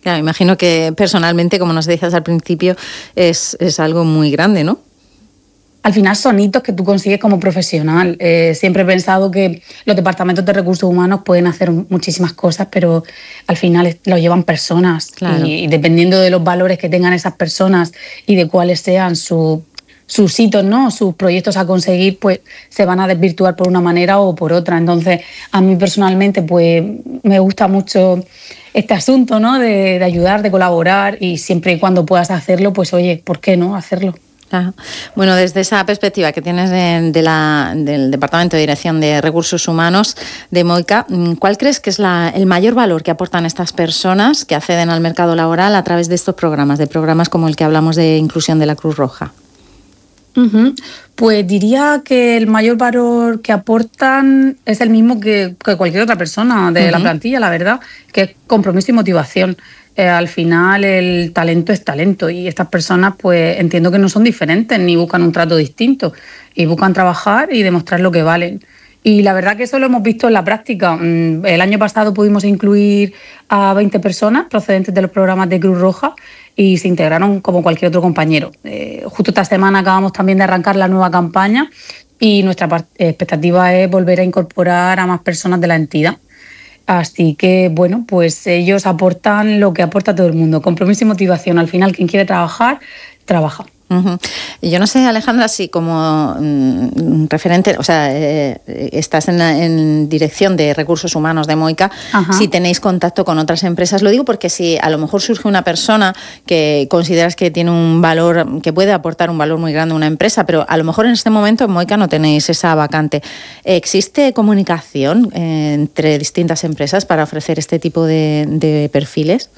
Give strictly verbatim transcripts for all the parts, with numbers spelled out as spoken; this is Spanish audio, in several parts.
Claro, imagino que personalmente, como nos decías al principio, es, es algo muy grande, ¿no? Al final son hitos que tú consigues como profesional. Eh, siempre he pensado que los departamentos de recursos humanos pueden hacer muchísimas cosas, pero al final lo llevan personas. Claro. Y, y dependiendo de los valores que tengan esas personas y de cuáles sean su, sus hitos, ¿no? Sus proyectos a conseguir, pues se van a desvirtuar por una manera o por otra. Entonces, a mí personalmente, pues me gusta mucho este asunto, ¿no? De, de ayudar, de colaborar, y siempre y cuando puedas hacerlo, pues oye, ¿por qué no hacerlo? Claro. Bueno, desde esa perspectiva que tienes de, de la, del Departamento de Dirección de Recursos Humanos de Moica, ¿cuál crees que es la, el mayor valor que aportan estas personas que acceden al mercado laboral a través de estos programas, de programas como el que hablamos de inclusión de la Cruz Roja? Uh-huh. Pues diría que el mayor valor que aportan es el mismo que, que cualquier otra persona de uh-huh. la plantilla, la verdad, que es compromiso y motivación. Eh, al final el talento es talento, y estas personas pues entiendo que no son diferentes ni buscan un trato distinto, y buscan trabajar y demostrar lo que valen. Y la verdad que eso lo hemos visto en la práctica. El año pasado pudimos incluir a veinte personas procedentes de los programas de Cruz Roja y se integraron como cualquier otro compañero. Eh, justo esta semana acabamos también de arrancar la nueva campaña y nuestra expectativa es volver a incorporar a más personas de la entidad. Así que, bueno, pues ellos aportan lo que aporta todo el mundo, compromiso y motivación. Al final, quien quiere trabajar, trabaja. Uh-huh. Yo no sé, Alejandra, si como mm, referente, o sea, eh, estás en, la, en dirección de recursos humanos de Moica, Ajá. si tenéis contacto con otras empresas. Lo digo porque si a lo mejor surge una persona que consideras que tiene un valor, que puede aportar un valor muy grande a una empresa, pero a lo mejor en este momento en Moica no tenéis esa vacante. ¿Existe comunicación eh, entre distintas empresas para ofrecer este tipo de, de perfiles?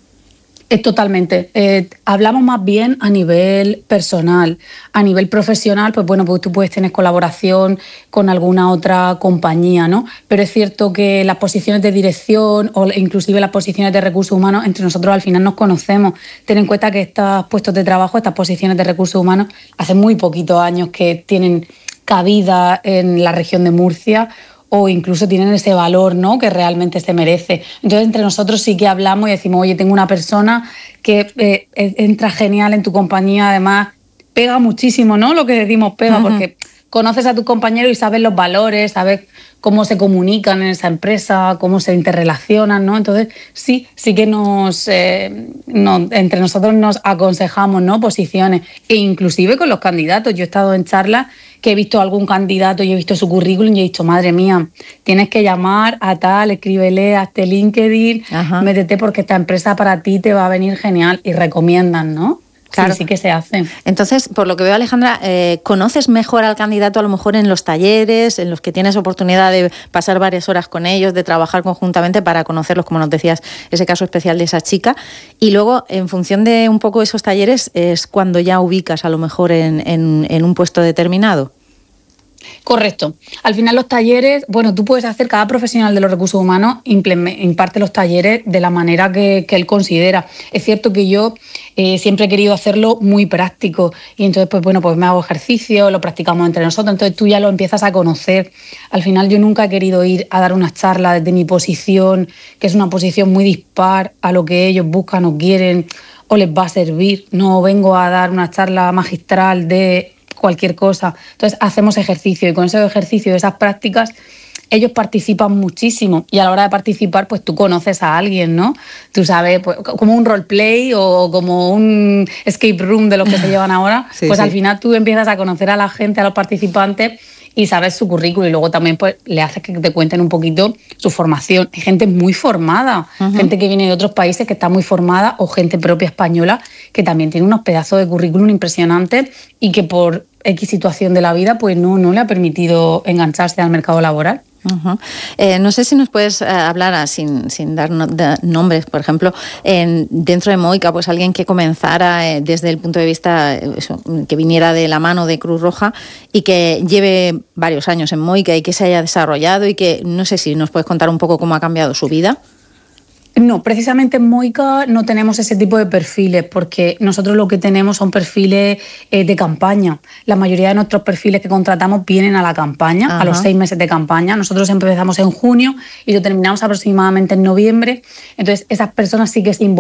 Es totalmente. Eh, hablamos más bien a nivel personal. A nivel profesional, pues bueno, pues tú puedes tener colaboración con alguna otra compañía, ¿no? Pero es cierto que las posiciones de dirección o inclusive las posiciones de recursos humanos, entre nosotros al final nos conocemos. Ten en cuenta que estos puestos de trabajo, estas posiciones de recursos humanos, hace muy poquitos años que tienen cabida en la región de Murcia, o incluso tienen ese valor, ¿no?, que realmente se merece. Entonces, entre nosotros sí que hablamos y decimos, oye, tengo una persona que eh, entra genial en tu compañía, además pega muchísimo, ¿no?, lo que decimos pega, uh-huh. porque conoces a tus compañeros y sabes los valores, sabes cómo se comunican en esa empresa, cómo se interrelacionan, ¿no? Entonces, sí, sí que nos, eh, nos entre nosotros nos aconsejamos, ¿no?, posiciones, e inclusive con los candidatos. Yo he estado en charlas que he visto algún candidato y he visto su currículum y he dicho, madre mía, tienes que llamar a tal, escríbele a este LinkedIn, Ajá. métete porque esta empresa para ti te va a venir genial, y recomiendan, ¿no? Claro. Sí, sí que se hace. Entonces, por lo que veo, Alejandra, eh, ¿conoces mejor al candidato a lo mejor en los talleres, en los que tienes oportunidad de pasar varias horas con ellos, de trabajar conjuntamente para conocerlos, como nos decías, ese caso especial de esa chica? Y luego, en función de un poco esos talleres, es cuando ya ubicas a lo mejor en, en, en un puesto determinado. Correcto. Al final los talleres, bueno, tú puedes hacer, cada profesional de los recursos humanos imparte los talleres de la manera que, que él considera. Es cierto que yo eh, siempre he querido hacerlo muy práctico, y entonces pues bueno, pues me hago ejercicio, lo practicamos entre nosotros, entonces tú ya lo empiezas a conocer. Al final yo nunca he querido ir a dar una charla desde mi posición, que es una posición muy dispar a lo que ellos buscan o quieren o les va a servir. No vengo a dar una charla magistral de cualquier cosa. Entonces hacemos ejercicio, y con esos ejercicios, esas prácticas, ellos participan muchísimo, y a la hora de participar pues tú conoces a alguien, ¿no? Tú sabes, pues, como un roleplay o como un escape room de los que se llevan ahora, sí, pues sí. Al final tú empiezas a conocer a la gente, a los participantes, y sabes su currículum, y luego también pues le haces que te cuenten un poquito su formación. Hay gente muy formada, uh-huh. gente que viene de otros países que está muy formada, o gente propia española que también tiene unos pedazos de currículum impresionantes y que por X situación de la vida pues no, no le ha permitido engancharse al mercado laboral. Uh-huh. Eh, no sé si nos puedes eh, hablar, ah, sin, sin dar no, de nombres, por ejemplo, en, dentro de Moica, pues alguien que comenzara eh, desde el punto de vista, eh, eso, que viniera de la mano de Cruz Roja y que lleve varios años en Moica y que se haya desarrollado, y que no sé si nos puedes contar un poco cómo ha cambiado su vida. No, precisamente en Moica no tenemos ese tipo de perfiles, porque nosotros lo que tenemos son perfiles eh, de campaña. La mayoría de nuestros perfiles que contratamos vienen a la campaña, Ajá. a los seis meses de campaña. Nosotros empezamos en junio y lo terminamos aproximadamente en noviembre. Entonces, esas personas sí que se involucran